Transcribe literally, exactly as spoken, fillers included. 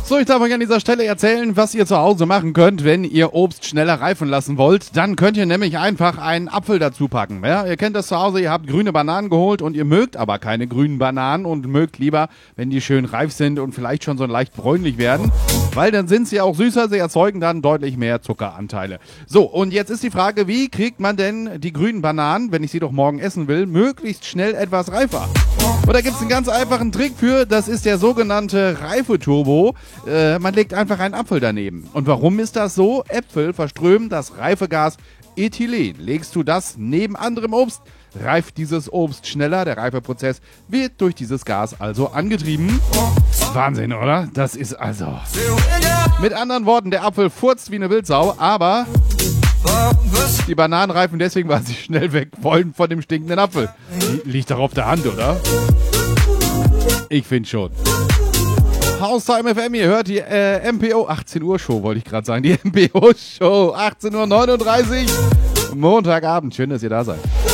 So, ich darf euch an dieser Stelle erzählen, was ihr zu Hause machen könnt, wenn ihr Obst schneller reifen lassen wollt. Dann könnt ihr nämlich einfach einen Apfel dazu packen. Ja, ihr kennt das zu Hause, ihr habt grüne Bananen geholt und ihr mögt aber keine grünen Bananen und mögt lieber, wenn die schön reif sind und vielleicht schon so leicht bräunlich werden, weil dann sind sie auch süßer, sie erzeugen dann deutlich mehr Zuckeranteile. So, und jetzt ist die Frage, wie kriegt man denn die grünen Bananen, wenn ich sie doch morgen essen will, möglichst schnell etwas reifer? Und da gibt es einen ganz einfachen Trick für, das ist der sogenannte Reifeturbo. Äh, man legt einfach einen Apfel daneben. Und warum ist das so? Äpfel verströmen das Reifegas Ethylen. Legst du das neben anderem Obst, reift dieses Obst schneller. Der Reifeprozess wird durch dieses Gas also angetrieben. Wahnsinn, oder? Das ist also... Mit anderen Worten, der Apfel furzt wie eine Wildsau, aber... Die Bananen reifen deswegen, weil sie schnell weg wollen von dem stinkenden Apfel. Liegt doch auf der Hand, oder? Ich finde schon. Haustime F M, ihr hört die äh, M P O, achtzehn Uhr Show wollte ich gerade sagen, die M P O Show, achtzehn Uhr neununddreißig, Montagabend, schön, dass ihr da seid.